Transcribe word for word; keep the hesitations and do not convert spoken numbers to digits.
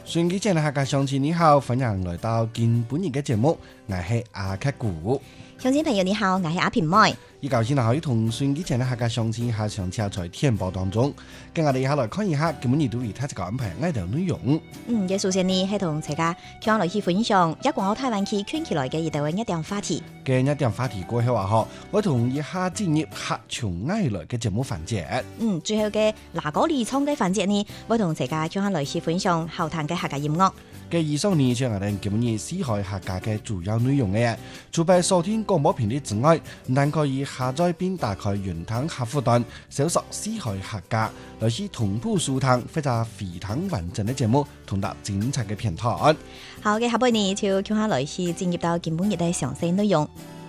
順機前嘅客家鄉親你好，歡迎來到今本日嘅節目，我係阿克古。 鄉親朋友你好，我係阿平妹。 依舊先可以同順機前嘅客家鄉親下上車在天報當中，跟我哋一下來看一下今本日對於他這個安排愛的內容。 嗯，嘅首先呢係同大家聽落去分享一廣澳台灣區圈起來嘅一條一點話題。 嘅一點話題過後話嗬，我同一下進入客從愛來嘅節目環節。 嗯，最後嘅嗱嗰離創嘅環節呢，我同大家聽下來去分享後談嘅客家音樂。 嘅以上呢就係我哋今日四海客家嘅主要內容嘅。除咗收聽廣播頻率之外，但可以下載並打開雲端客戶端，搜索四海客家，來去同步收聽或者非常完整嘅節目，同到精彩嘅片段。 好嘅，下半年就聽下來去進入到今本日嘅詳細內容。